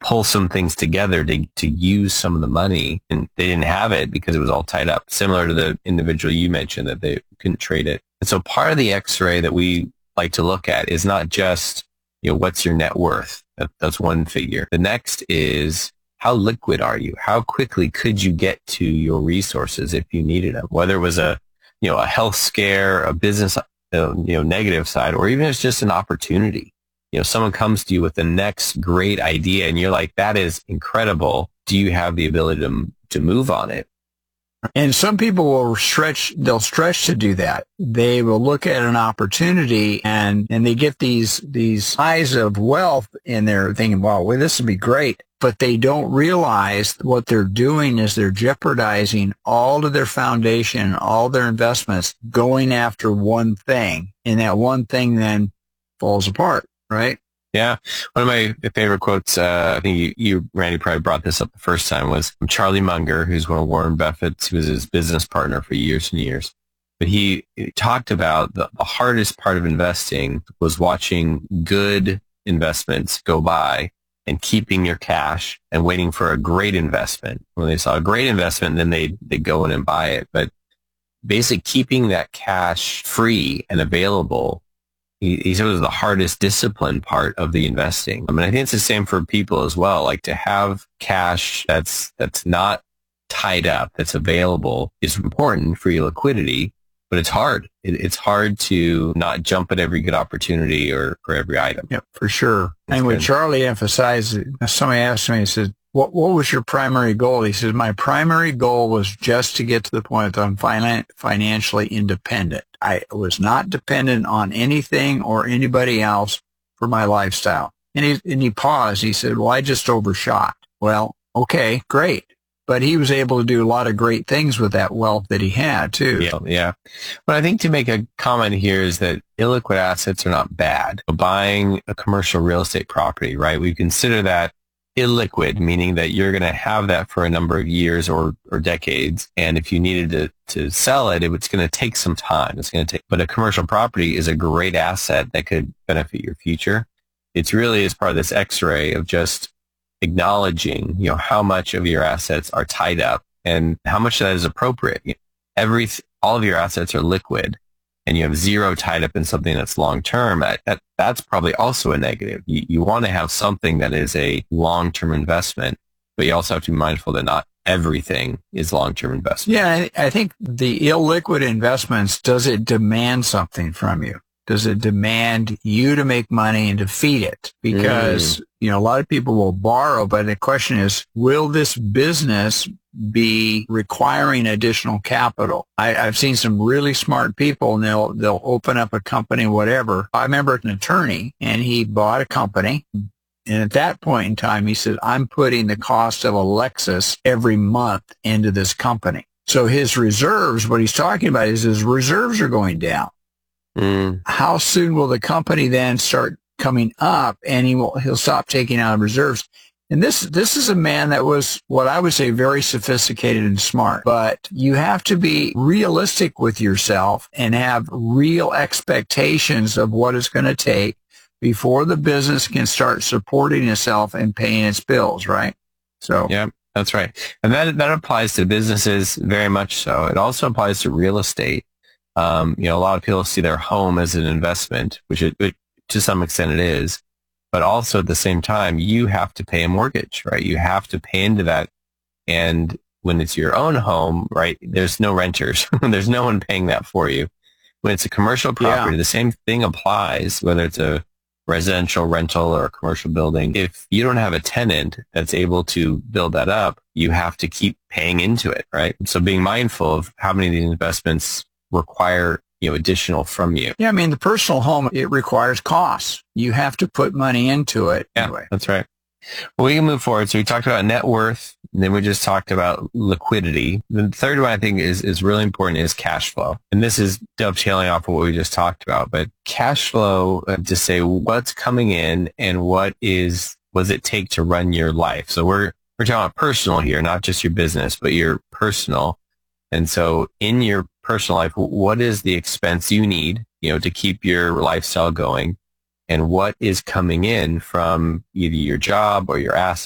pull some things together to use some of the money, and they didn't have it because it was all tied up, similar to the individual you mentioned that they couldn't trade it. And so part of the X-ray that we like to look at is not just, what's your net worth? That's one figure. The next is, how liquid are you? How quickly could you get to your resources if you needed them? Whether it was a health scare, a business, negative side, or even if it's just an opportunity. Someone comes to you with the next great idea and you're like, that is incredible. Do you have the ability to move on it? And some people they'll stretch to do that. They will look at an opportunity and they get these highs of wealth and they're thinking, wow, well, this would be great. But they don't realize what they're doing is they're jeopardizing all of their foundation, all their investments going after one thing. And that one thing then falls apart, right? Yeah. One of my favorite quotes, I think you, Randy, probably brought this up the first time, was from Charlie Munger, who's one of Warren Buffett's, who was his business partner for years and years. But he talked about the hardest part of investing was watching good investments go by and keeping your cash and waiting for a great investment. When they saw a great investment, then they go in and buy it. But basically keeping that cash free and available, he said, was the hardest discipline part of the investing. I mean, I think it's the same for people as well. Like, to have cash that's not tied up, that's available, is important for your liquidity, but it's hard. It's hard to not jump at every good opportunity or every item. Yeah, for sure. And what Charlie emphasized, somebody asked me, he said, what was your primary goal? He said, my primary goal was just to get to the point that I'm financially independent. I was not dependent on anything or anybody else for my lifestyle. And he paused. He said, well, I just overshot. Well, okay, great. But he was able to do a lot of great things with that wealth that he had, too. Yeah. But I think to make a comment here is that illiquid assets are not bad. Buying a commercial real estate property, right? We consider that illiquid, meaning that you're going to have that for a number of years or decades. And if you needed to sell it, it's going to take some time. But a commercial property is a great asset that could benefit your future. It's really as part of this X-ray of just acknowledging, how much of your assets are tied up and how much of that is appropriate. All of your assets are liquid and you have zero tied up in something that's long-term. That's probably also a negative. You want to have something that is a long-term investment, but you also have to be mindful that not everything is long-term investment. Yeah, I think the illiquid investments, does it demand something from you? Does it demand you to make money and to feed it? Because, a lot of people will borrow, but the question is, will this business be requiring additional capital? I've seen some really smart people, and they'll open up a company, whatever. I remember an attorney, and he bought a company. And at that point in time, he said, I'm putting the cost of a Lexus every month into this company. So his reserves, what he's talking about is his reserves are going down. How soon will the company then start coming up, and he'll stop taking out reserves? And this is a man that was what I would say very sophisticated and smart. But you have to be realistic with yourself and have real expectations of what it's going to take before the business can start supporting itself and paying its bills, right? So yeah, that's right. And that applies to businesses very much so. It also applies to real estate. A lot of people see their home as an investment, which to some extent it is, but also at the same time, you have to pay a mortgage, right? You have to pay into that. And when it's your own home, right, there's no renters. There's no one paying that for you. When it's a commercial property, the same thing applies, whether it's a residential rental or a commercial building. If you don't have a tenant that's able to build that up, you have to keep paying into it, right? So being mindful of how many of these investments require additional from you. Yeah, I mean, the personal home, it requires costs. You have to put money into it. Yeah, anyway. That's right. Well, we can move forward. So we talked about net worth, and then we just talked about liquidity. The third one I think is really important is cash flow. And this is dovetailing off of what we just talked about. But cash flow, to say what's coming in and what does it take to run your life. So we're talking about personal here, not just your business, but your personal. And so in your personal life, what is the expense you need, to keep your lifestyle going? And what is coming in from either your job or your assets?